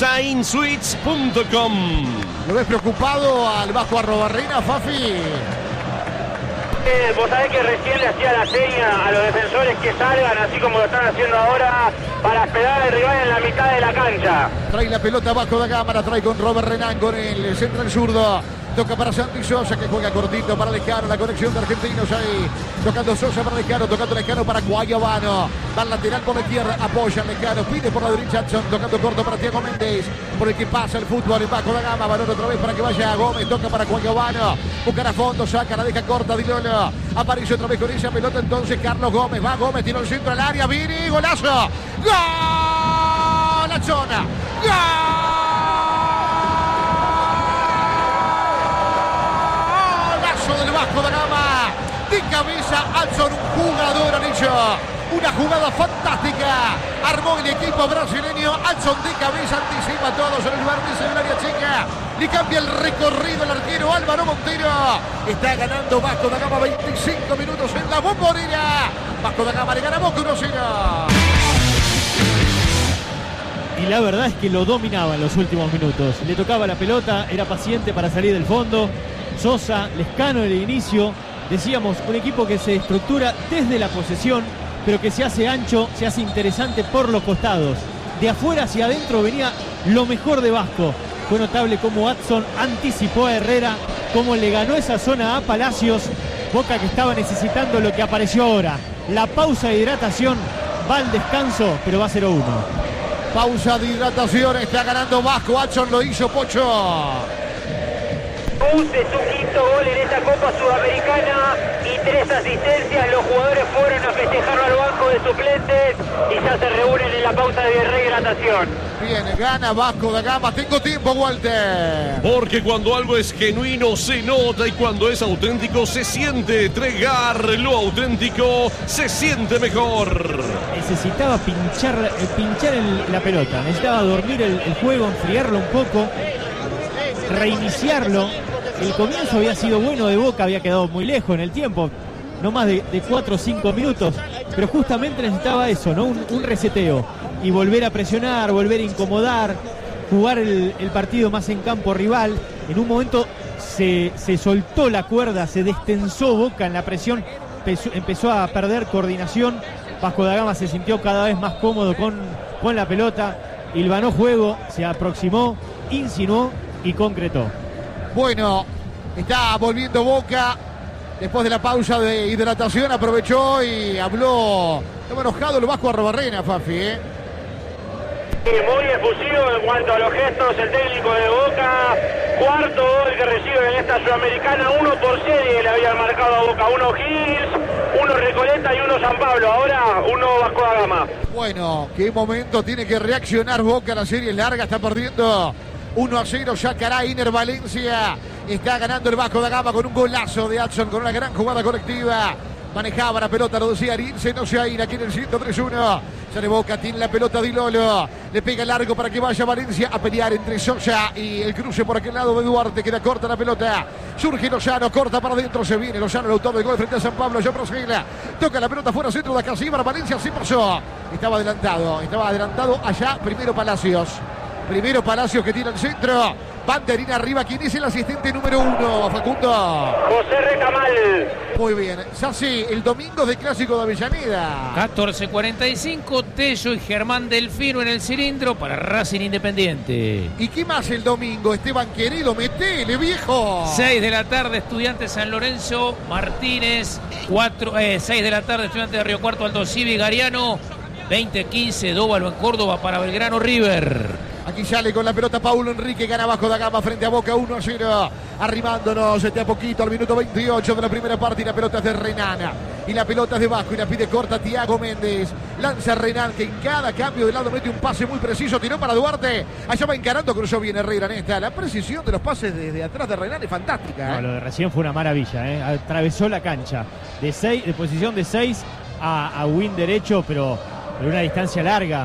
designsuites.com. ¿Lo ves preocupado al Vasco Arrobarrena, Fafi? Vos sabés que recién le hacía la seña a los defensores que salgan, así como lo están haciendo ahora, para esperar al rival en la mitad de la cancha. Trae la pelota Vasco da Gama, la trae con Robert Renan, con el central zurdo. Toca para Santi Sosa, que juega cortito para Lescano, la conexión de argentinos ahí. Tocando Sosa para Lescano, tocando Lescano para Cuayovano. Va al lateral por la izquierda, apoya Lescano, pide por la derecha Hudson, tocando corto para Thiago Méndez. Por el que pasa el fútbol, el Vasco da Gama, balón otra vez para que vaya a Gómez, toca para Cuayovano. Busca a fondo, saca, la deja corta, Dilolo. Aparece otra vez con esa pelota entonces Carlos Gómez. Va Gómez, tiró el centro al área, Vini, golazo. ¡Gol! La zona. ¡Gol! Vasco da Gama. De cabeza, Adson, un jugador, Anillo. Una jugada fantástica. Armó el equipo brasileño. Adson de cabeza, anticipa a todos en el vértice del área chica. Le cambia el recorrido al arquero Álvaro Montero. Está ganando Vasco da Gama 25 minutos en la Bombonera. Vasco da Gama le gana Boca 1-0. Y la verdad es que lo dominaba en los últimos minutos. Le tocaba la pelota, era paciente para salir del fondo. Sosa, Lescano en el inicio. Decíamos, un equipo que se estructura desde la posesión, pero que se hace ancho, se hace interesante por los costados. De afuera hacia adentro venía lo mejor de Vasco. Fue notable cómo Adson anticipó a Herrera, cómo le ganó esa zona a Palacios. Boca que estaba necesitando lo que apareció ahora. La pausa de hidratación, va al descanso, pero va 0-1. Pausa de hidratación, está ganando Vasco. Adson lo hizo, Pocho. De su quinto gol en esta Copa Sudamericana y 3 asistencias. Los jugadores fueron a festejarlo al banco de suplentes y ya se reúnen en la pausa de rehidratación. Bien, gana Vasco da Gama. Tengo tiempo, Walter. Porque cuando algo es genuino se nota y cuando es auténtico se siente. Tregar lo auténtico se siente mejor. Necesitaba pinchar la pelota, necesitaba dormir el juego, enfriarlo un poco, reiniciarlo. El comienzo había sido bueno de Boca, había quedado muy lejos en el tiempo, no más de 4 o 5 minutos, pero justamente necesitaba eso, ¿no? Un reseteo y volver a presionar, volver a incomodar, jugar el partido más en campo rival. En un momento se soltó la cuerda, se destensó Boca en la presión, empezó a perder coordinación. Vasco da Gama se sintió cada vez más cómodo con la pelota, hilvanó juego, se aproximó, insinuó y concretó. Bueno, está volviendo Boca después de la pausa de hidratación, aprovechó y habló. Estaba enojado el Vasco Arrobarrena, Fafi, Muy efusivo en cuanto a los gestos el técnico de Boca. Cuarto gol que recibe en esta Sudamericana, 1 por serie le habían marcado a Boca. 1 Gils, 1 Recoleta y 1 San Pablo. Ahora 1 Vasco da Gama. Bueno, qué momento tiene que reaccionar Boca. La serie es larga, está perdiendo 1-0. Yacará, Iner Valencia. Está ganando el Vasco da Gama con un golazo de Adson, con una gran jugada colectiva. Manejaba la pelota, lo decía Arinze, no se ir aquí en el 103-1. Sale Boca, tiene la pelota Di Lolo. Le pega largo para que vaya Valencia a pelear entre Sosa y el cruce por aquel lado de Duarte. Queda corta la pelota. Surge Lozano, corta para adentro. Se viene Lozano, el autor del gol frente a San Pablo. Ya prosiguela. Toca la pelota fuera centro de Acasíbar. Valencia sí pasó. Estaba adelantado allá. Primero Palacios que tira el centro. Banderina arriba. ¿Quién es el asistente número 1, Facundo? José Recamal. Muy bien. Sassi, el domingo de Clásico de Avellaneda. 14:45, Tello y Germán Delfino en el cilindro para Racing Independiente. ¿Y qué más el domingo? Esteban Querido, metele, viejo. 6 de la tarde, Estudiantes San Lorenzo, Martínez. 6 de la tarde, Estudiantes de Río Cuarto, Aldo Civi, Gariano. 20:15, Dóvalo en Córdoba para Belgrano River. Aquí sale con la pelota Paulo Enrique, gana Vasco da Gama frente a Boca 1-0. Arrimándonos a poquito al minuto 28 de la primera parte y la pelota es de Renana. Y la pelota es de Vasco y la pide corta Thiago Méndez. Lanza Renan que en cada cambio de lado mete un pase muy preciso. Tiró para Duarte. Allá va encarando, cruzó bien Herrera en esta. La precisión de los pases desde atrás de Renan es fantástica. No, lo de recién fue una maravilla. Atravesó la cancha de posición de 6 a win derecho, pero en una distancia larga,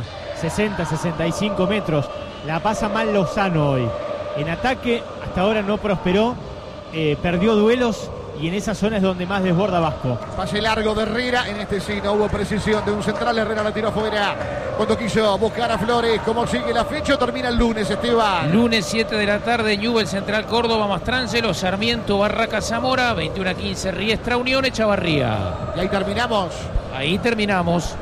60-65 metros. La pasa mal Lozano hoy. En ataque hasta ahora no prosperó, perdió duelos y en esa zona es donde más desborda Vasco. Pase largo de Herrera, en este sí no hubo precisión de un central. Herrera la tiró afuera cuando quiso buscar a Flores. ¿Cómo sigue la fecha? Termina el lunes, Esteban. Lunes 7 de la tarde, Newell's Central Córdoba, Mastrangelo, Sarmiento, Barraca Zamora, 21:15, Riestra Unión, Echavarría. Y ahí terminamos. Ahí terminamos.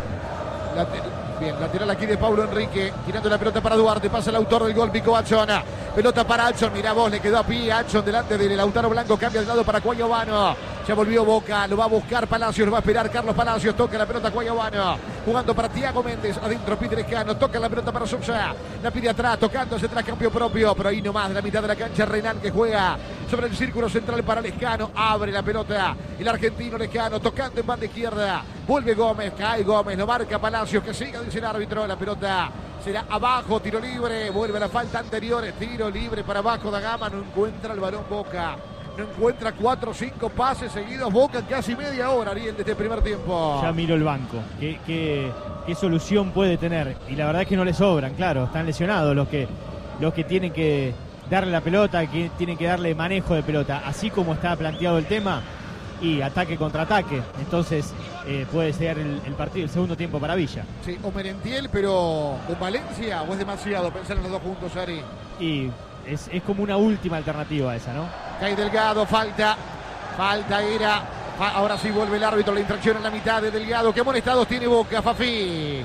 Bien, lateral aquí de Paulo Enrique, tirando la pelota para Duarte, pasa el autor del gol, Pico Adson. Pelota para Adson, mirá vos, le quedó a pie Adson delante de Lautaro Blanco, cambia de lado para Cuayovano. Ya volvió Boca, lo va a buscar Palacios, lo va a esperar Carlos Palacios, toca la pelota Cuayovano, jugando para Thiago Méndez, adentro Peter Escano, toca la pelota para Sosa, la pide atrás, tocándose tras cambio propio, pero ahí nomás de la mitad de la cancha Renan que juega sobre el círculo central para Lescano, abre la pelota, el argentino Lescano, tocando en banda izquierda, vuelve Gómez, cae Gómez, lo marca Palacios, que siga, dice el árbitro, la pelota será abajo, tiro libre, vuelve a la falta anterior, tiro libre para Vasco da Gama, no encuentra el varón Boca. No encuentra 4 o 5 pases seguidos. Boca en casi media hora, Ariel, de este primer tiempo. Ya miro el banco. ¿Qué solución puede tener? Y la verdad es que no le sobran, claro. Están lesionados los que tienen que darle la pelota, que tienen que darle manejo de pelota. Así como está planteado el tema, y ataque contra ataque. Entonces puede ser el partido, el segundo tiempo para Villa. Sí, o Merentiel, pero con Valencia, o es demasiado pensar en los dos juntos, Ari. Y es como una última alternativa esa, ¿no? Cae Delgado, falta era. Ahora sí vuelve el árbitro, la infracción en la mitad de Delgado. ¿Qué amonestados tiene Boca, Fafi?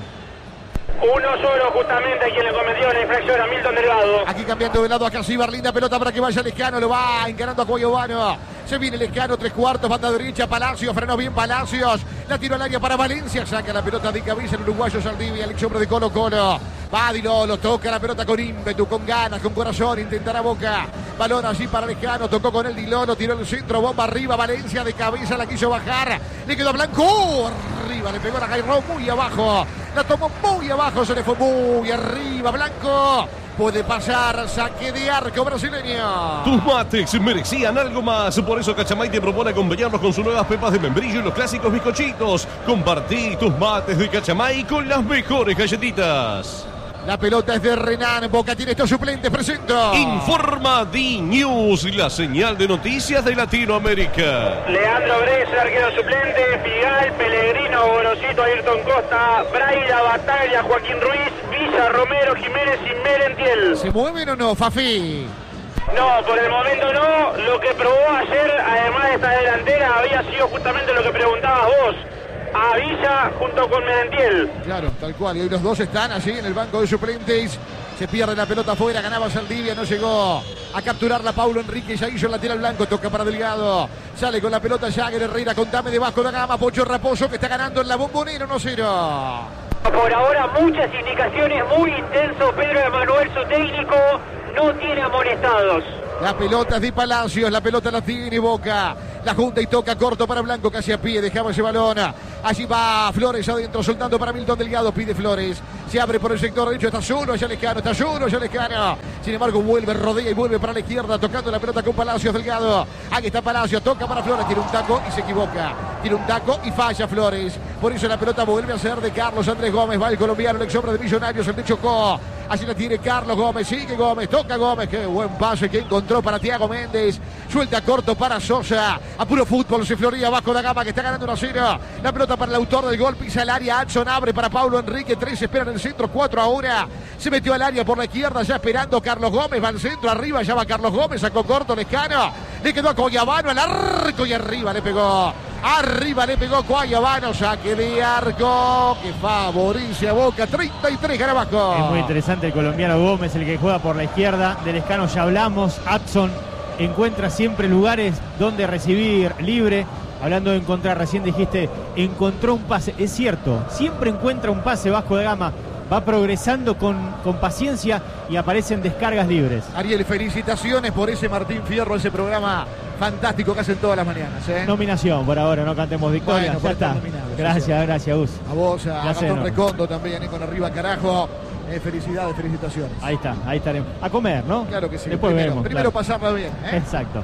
Uno solo justamente quien le cometió la infracción a Milton Delgado. Aquí cambiando de lado a Casíbar, linda pelota para que vaya Lescano, lo va encarando a Cuayovano. Se viene Lescano, 3/4, banda derecha, Palacios, frenó bien Palacios. La tiró al área para Valencia, saca la pelota de cabeza el uruguayo Saldivia, el ex hombre de Colo Colo. Va Di Lolo, toca la pelota con ímpetu, con ganas, con corazón, intentará Boca. Balón allí para Lescano, tocó con el Di Lolo, tiró el centro, bomba arriba, Valencia de cabeza, la quiso bajar. Le quedó a Blanco, arriba, le pegó a Jairo muy abajo. La tomó muy abajo, se le fue muy arriba, Blanco. Puede pasar, saque de arco brasileño. Tus mates merecían algo más. Por eso Cachamay te propone acompañarlos con sus nuevas pepas de membrillo y los clásicos bizcochitos. Compartí tus mates de Cachamay con las mejores galletitas. La pelota es de Renan. Boca tiene estos suplentes. Presento. Informa D-News, la señal de noticias de Latinoamérica. Leandro Bresa, arquero suplente. Figal, Pellegrino, Gorosito, Ayrton Costa, Braida, Batalla, Joaquín Ruiz, Villa, Romero, Jiménez y Merentiel. ¿Se mueven o no, Fafi? No, por el momento no. Lo que probó ayer, además de esta delantera, había sido justamente lo que preguntabas vos. A Villa junto con Merentiel. Claro, tal cual. Y hoy los dos están allí en el banco de suplentes. Se pierde la pelota afuera, ganaba Saldivia, no llegó a capturarla Paulo Enrique, ya hizo el lateral blanco, toca para Delgado. Sale con la pelota Jagger Herrera, contame de Vasco da Gama, Pocho Raposo que está ganando en la Bombonera 1-0. Por ahora muchas indicaciones, muy intenso. Pedro Emanuel, su técnico, no tiene amonestados. La pelota es de Palacios, la pelota la tiene Boca. La junta y toca corto para Blanco, casi a pie, dejaba ese balón. Allí va Flores adentro, soltando para Milton Delgado, pide Flores. Se abre por el sector derecho, está solo allá Lescano, está solo allá Lescano. Sin embargo vuelve, rodea y vuelve para la izquierda, tocando la pelota con Palacios Delgado. Aquí está Palacios, toca para Flores, tiene un taco y se equivoca. Tiene un taco y falla Flores. Por eso la pelota vuelve a ser de Carlos Andrés Gómez. Va el colombiano, el ex hombre de Millonarios, el de Chocó. Así la tiene Carlos Gómez, sigue Gómez, toca Gómez. Qué buen pase que encontró para Thiago Méndez. Suelta corto para Sosa. A puro fútbol se floría Vasco da Gama que está ganando 1-0. La pelota para el autor del gol, pisa el área. Adson abre para Paulo Enrique. 3 esperan en el centro, 4 ahora. Se metió al área por la izquierda, ya esperando Carlos Gómez. Va al centro, arriba, ya va Carlos Gómez. Sacó corto Lescano. Le quedó a Cuayovano al arco y arriba le pegó. Arriba le pegó Cuayovano, saque de arco que favorece a Boca. 33 gana Vasco. Es muy interesante el colombiano Gómez, el que juega por la izquierda. De Lescano ya hablamos. Adson encuentra siempre lugares donde recibir libre. Hablando de encontrar, recién dijiste, encontró un pase. Es cierto, siempre encuentra un pase Vasco da Gama. Va progresando con paciencia y aparecen descargas libres. Ariel, felicitaciones por ese Martín Fierro, ese programa fantástico que hacen todas las mañanas. Nominación por ahora, no cantemos victoria. Bueno, ya está. Gracias, Gus. A vos, a Gastón no. Recondo también, con arriba carajo. Felicidades, felicitaciones. Ahí estaremos. A comer, ¿no? Claro que sí. Después veremos. Primero pasarla bien. Exacto.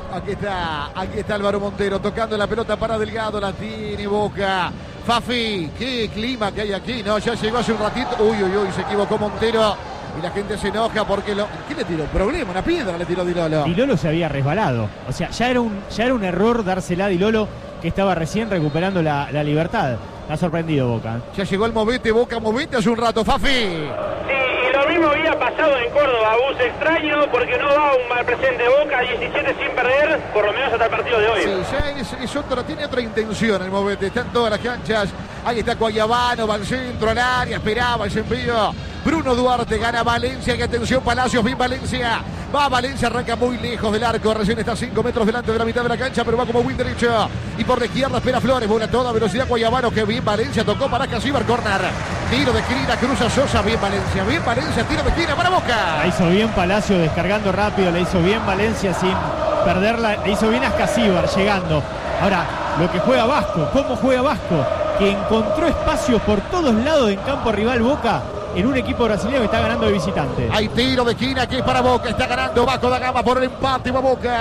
Aquí está Álvaro Montero tocando la pelota para Delgado, la tiene Boca. Fafi, qué clima que hay aquí, ¿no? Ya llegó hace un ratito. Uy, se equivocó Montero. Y la gente se enoja porque ¿qué le tiró? ¿Problema? ¿Una piedra le tiró Di Lolo? Di Lolo se había resbalado. O sea, ya era un error dársela a Di Lolo, que estaba recién recuperando la libertad. Está sorprendido Boca. Ya llegó el movete, Boca, movete hace un rato, Fafi. Sí, y lo mismo había pasado en Córdoba. Bus extraño porque no va un mal presente Boca, 17 sin perder, por lo menos hasta el partido de hoy. Sí, ya tiene otra intención el movete. Está en todas las canchas. Ahí está Cuayovano, va al centro, al área, esperaba ese envío. Bruno Duarte gana Valencia, que atención Palacios, bien Valencia. Va Valencia, arranca muy lejos del arco, recién está a 5 metros delante de la mitad de la cancha, pero va como win derecho. Y por la izquierda espera Flores, vuela a toda velocidad Cuayovano, que bien Valencia, tocó para Casíbar, corner. Tiro de esquina, cruza Sosa, bien Valencia, tiro de esquina para Boca. La hizo bien Palacio descargando rápido, le hizo bien Valencia sin perderla, le hizo bien a Casíbar llegando. Ahora, lo que juega Vasco, cómo juega Vasco, que encontró espacios por todos lados en campo rival Boca, en un equipo brasileño que está ganando de visitante. Hay tiro de esquina que es para Boca, está ganando Vasco da Gama por el empate, va Boca.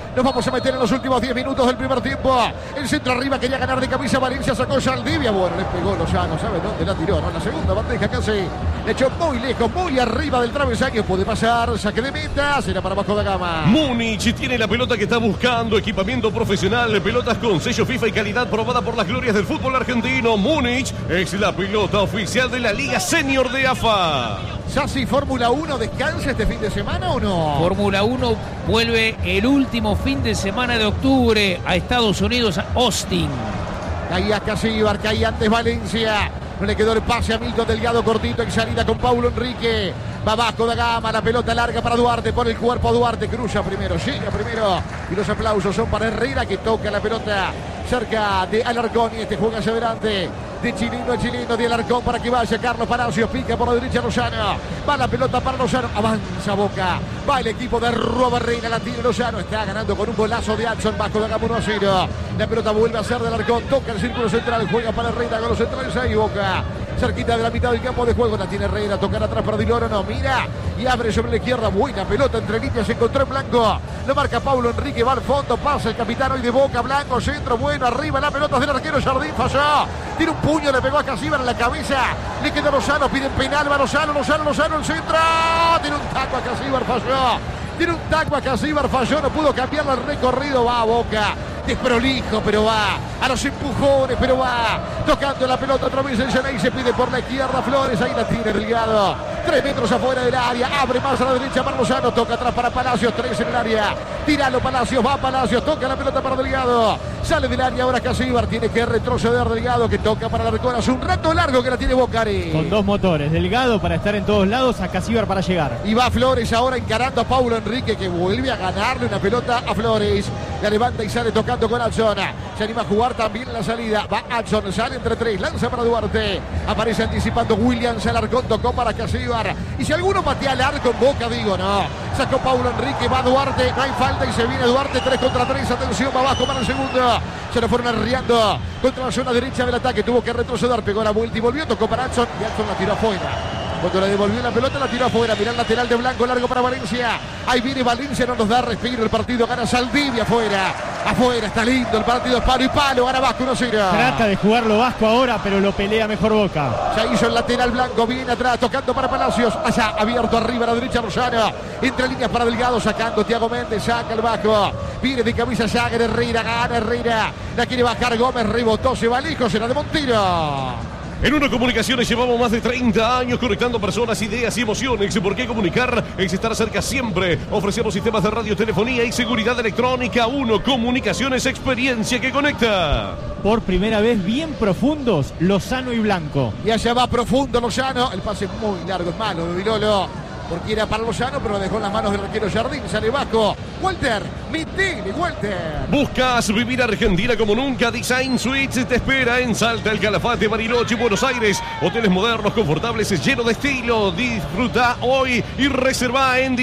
Nos vamos a meter en los últimos 10 minutos del primer tiempo. El centro arriba quería ganar de camisa Valencia, sacó Saldivia. Bueno, le pegó Lozano, ¿sabe dónde la tiró? No, la segunda bandeja casi le echó muy lejos, muy arriba del travesaño. Puede pasar, saque de meta, será para Vasco da Gama. Múnich tiene la pelota que está buscando, equipamiento profesional, pelotas con sello FIFA y calidad probada por las glorias del fútbol argentino. Múnich es la pelota oficial de la Liga Senior de AFA. Sassi, Fórmula 1 descansa este fin de semana o no? Fórmula 1 vuelve el último fin de semana de octubre a Estados Unidos, a Austin. Caía Casíbar, caía antes Valencia. No le quedó el pase a Milton Delgado, cortito en salida con Paulo Enrique. Va Vasco da Gama, la pelota larga para Duarte, por el cuerpo Duarte, cruza primero, llega primero. Y los aplausos son para Herrera, que toca la pelota cerca de Alarcón. Y este juega hacia adelante. De chileno a chileno, de Alarcón para que vaya Carlos Palacios, pica por la derecha Lozano. Va la pelota para Lozano, avanza Boca. Va el equipo de Rua Barrera, la tiene Lozano. Está ganando con un golazo de Adson, Vasco da Gama 1-0. La pelota vuelve a ser de Alarcón, toca el círculo central, juega para Herrera con los centrales ahí Boca. Cerquita de la mitad del campo de juego, la tiene Herrera, tocar atrás para Diloro, no, mira, y abre sobre la izquierda, buena pelota entre líneas, se encontró en blanco, lo marca Paulo Enrique, va al fondo, pasa el capitán hoy de Boca, Blanco, centro, bueno, arriba, la pelota del arquero Jardín, falló, tiene un puño, le pegó a Casíbar en la cabeza, le quedó Lozano, piden penal, va Lozano, el centro, tiene un taco a Casíbar, falló, tiene un taco a Casíbar, falló, no pudo cambiarle el recorrido, va a Boca. Desprolijo, pero va a los empujones, pero va tocando la pelota otra vez el Genei, se pide por la izquierda Flores, ahí la tiene Delgado, 3 metros afuera del área, abre más a la derecha para Lozano, toca atrás para Palacios, 3 en el área, tíralo Palacios, va Palacios, toca la pelota para Delgado, sale del área ahora Casíbar, tiene que retroceder Delgado, que toca para Alarcón, hace un rato largo que la tiene Bocari. Con 2 motores, Delgado para estar en todos lados, a Casíbar para llegar. Y va Flores ahora encarando a Paulo Enrique, que vuelve a ganarle una pelota a Flores, la levanta y sale tocando con Adson, se anima a jugar también en la salida, va Adson, sale entre 3, lanza para Duarte, aparece anticipando Williams, Alarcón tocó para Casíbar, y si alguno patea al arco en Boca, digo no, sacó Paulo Enrique, va Duarte, no hay falta y se viene Duarte, 3 contra 3, atención, va abajo para el segundo, se lo fueron arriando contra la zona derecha del ataque, tuvo que retroceder, pegó la vuelta y volvió, tocó para Adson, y Adson la tiró afuera. Cuando le devolvió la pelota, la tiró afuera. Mirá el lateral de Blanco, largo para Valencia. Ahí viene Valencia, no nos da respiro. El partido gana Saldivia afuera. Afuera, está lindo el partido, es palo y palo. Gana Vasco 1-0. Trata de jugarlo Vasco ahora, pero lo pelea mejor Boca. Ya hizo el lateral Blanco, viene atrás, tocando para Palacios. Allá, abierto arriba a la derecha Lozano. Entre líneas para Delgado, sacando Thiago Méndez, saca el Vasco. Viene de camisa Jagger, Herrera, gana Herrera. La quiere bajar Gómez, rebotó, se va lejos, será de Montero. En Uno Comunicaciones llevamos más de 30 años conectando personas, ideas y emociones. ¿Por qué comunicar? Es estar cerca siempre. Ofrecemos sistemas de radio, telefonía y seguridad electrónica. Uno Comunicaciones, experiencia que conecta. Por primera vez bien profundos, Lozano y Blanco. Y allá va profundo Lozano. El pase muy largo, es malo de Vilolo. Porque era para Lozano, pero lo dejó en las manos del arquero Jardín. Sale Vasco. Walter, metele, Walter. ¿Buscas vivir Argentina como nunca? Design Suites te espera en Salta, El Calafate, Bariloche, Buenos Aires. Hoteles modernos, confortables, llenos de estilo. Disfruta hoy y reserva en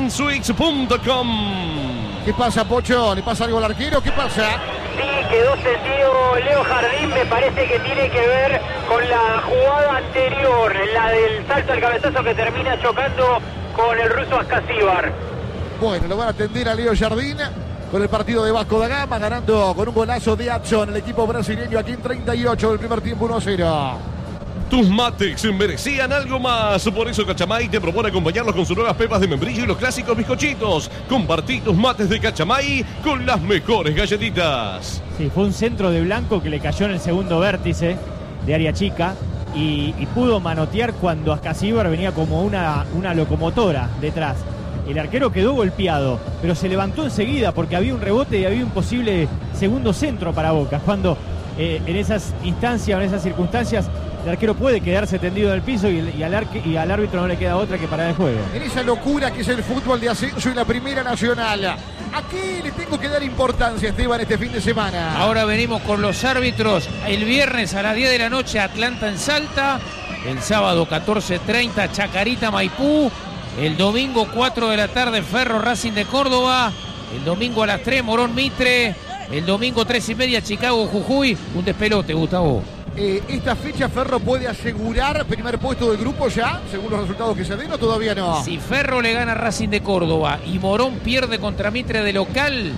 designsuites.com. ¿Qué pasa, Pocho? ¿Le pasa algo al arquero? ¿Qué pasa? Sí, quedó sentido Leo Jardín, me parece que tiene que ver con la jugada anterior, la del salto al cabezazo que termina chocando con el ruso Ascasíbar. Bueno, lo van a atender a Leo Jardín con el partido de Vasco da Gama, ganando con un golazo de Adson, el equipo brasileño aquí en 38 del primer tiempo, 1-0. Tus mates merecían algo más. Por eso Cachamay te propone acompañarlos con sus nuevas pepas de membrillo y los clásicos bizcochitos. Compartí tus mates de Cachamay con las mejores galletitas. Sí, fue un centro de Blanco que le cayó en el segundo vértice de área chica y pudo manotear cuando Ascasíbar venía como una locomotora detrás. El arquero quedó golpeado, pero se levantó enseguida porque había un rebote y había un posible segundo centro para Boca. Cuando en esas instancias, en esas circunstancias, el arquero puede quedarse tendido en el piso y al árbitro no le queda otra que parar el juego. En esa locura que es el fútbol de ascenso y la Primera Nacional, ¿a qué le tengo que dar importancia, Esteban, este fin de semana? Ahora venimos con los árbitros. El viernes a las 10 de la noche Atlanta en Salta. El sábado 14:30 Chacarita Maipú. El domingo 4 de la tarde Ferro Racing de Córdoba. El domingo a las 3 Morón Mitre. El domingo 3:30 Chicago Jujuy. Un despelote, Gustavo. ¿Esta fecha Ferro puede asegurar primer puesto del grupo ya, según los resultados que se den, o todavía no? Si Ferro le gana a Racing de Córdoba y Morón pierde contra Mitre de local,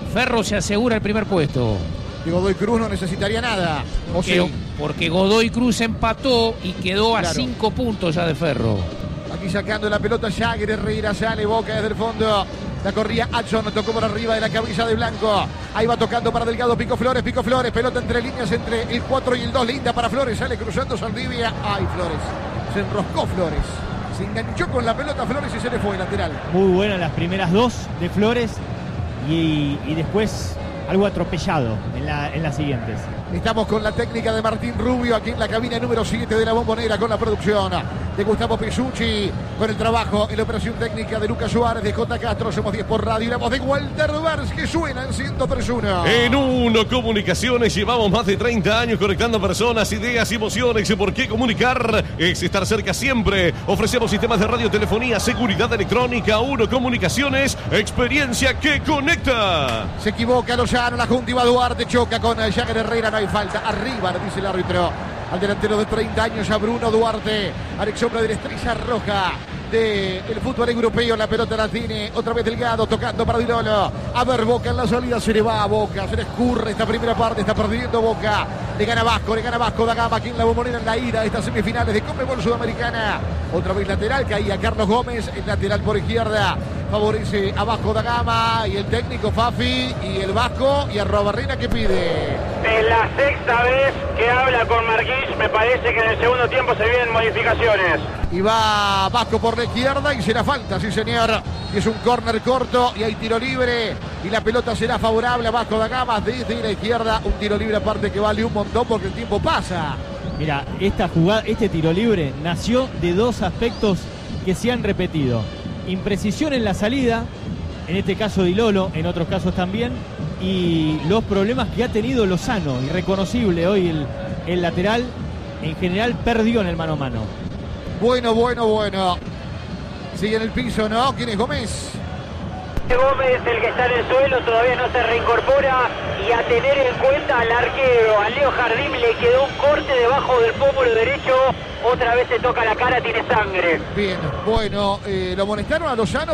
Ferro se asegura el primer puesto. Y Godoy Cruz no necesitaría nada. Porque Godoy Cruz empató y quedó a Claro. 5 puntos ya de Ferro. Aquí sacando la pelota Jagger, Herrera sale, Boca desde el fondo. La corría Adson, tocó por arriba de la cabeza de Blanco. Ahí va tocando para Delgado, Pico Flores, pelota entre líneas, entre el 4 y el 2, linda para Flores, sale cruzando Saldivia. Ay, Flores, se enroscó Flores. Se enganchó con la pelota Flores y se le fue lateral. Muy buenas las primeras dos de Flores y después algo atropellado en las siguientes. Estamos con la técnica de Martín Rubio aquí en la cabina número 7 de la Bombonera con la producción de Gustavo Pesucci, con el trabajo en la operación técnica de Lucas Suárez, de J. Castro. Somos 10 por radio y la voz de Walter Vars que suena en 103.1. En Uno Comunicaciones llevamos más de 30 años conectando personas, ideas y emociones. ¿Por qué comunicar? Es estar cerca siempre. Ofrecemos sistemas de radiotelefonía, seguridad electrónica. Uno Comunicaciones, experiencia que conecta. Se equivoca Lozano, la junta va Duarte, choca con Jagger Herrera, no hay falta. Arriba, le dice el árbitro al delantero de 30 años, a Bruno Duarte, a la sombra de la estrella roja del fútbol europeo. La pelota la tiene otra vez Delgado, tocando para Dilolo. A ver, Boca en la salida, se le va a Boca, se le escurre esta primera parte, está perdiendo Boca. Le gana Vasco da Gama aquí en la Bombonera en la ida de estas semifinales de Conmebol Sudamericana. Otra vez lateral, caía Carlos Gómez, el lateral por izquierda. Favorece a Vasco da Gama y el técnico Fafi y el Vasco y a Robarrena que pide. Es la sexta vez que habla con Marquís, me parece que en el segundo tiempo se vienen modificaciones. Y va Vasco por la izquierda y será falta, sí señor. Y es un córner corto y hay tiro libre. Y la pelota será favorable a Vasco da Gama desde la izquierda. Un tiro libre aparte que vale un montón porque el tiempo pasa. Mira, esta jugada, este tiro libre nació de dos aspectos que se han repetido. Imprecisión en la salida, en este caso Dilolo, en otros casos también, y los problemas que ha tenido Lozano, irreconocible hoy el lateral, en general perdió en el mano a mano. Bueno. Sigue en el piso, ¿no? ¿Quién es Gómez? Gómez, el que está en el suelo, todavía no se reincorpora. Y a tener en cuenta al arquero, a Leo Jardín, le quedó un corte debajo del pómulo derecho. Otra vez se toca la cara, tiene sangre. Bien, bueno, lo amonestaron a Lozano